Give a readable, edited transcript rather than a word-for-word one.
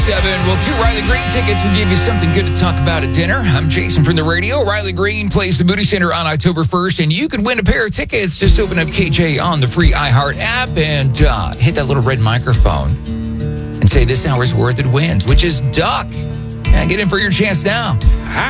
Well, 2 Riley Green tickets will give you something good to talk about at dinner. I'm Jason from the radio. Riley Green plays the Moody Center on October 1st, and you can win a pair of tickets. Just open up KJ on the free iHeart app and hit that little red microphone and say this hour's worth it wins, which is Duck. And get in for your chance now.